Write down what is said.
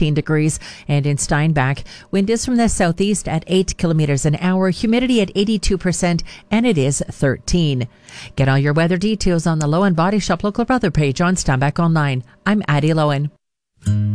14 degrees. And in Steinbach, wind is from the southeast at 8 kilometers an hour, humidity at 82%, and it is 13. Get all your weather details on the Lowen Body Shop local weather page on Steinbach Online. I'm Addie Lowen.